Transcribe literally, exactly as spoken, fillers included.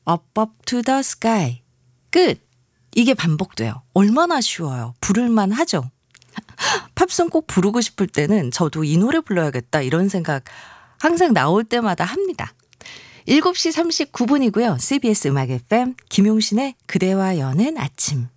up up to the sky. 끝. 이게 반복돼요. 얼마나 쉬워요. 부를만 하죠. 팝송 꼭 부르고 싶을 때는 저도 이 노래 불러야겠다 이런 생각 항상 나올 때마다 합니다. 일곱 시 삼십구 분이고요. 씨비에스 음악 에프엠 김용신의 그대와 여는 아침.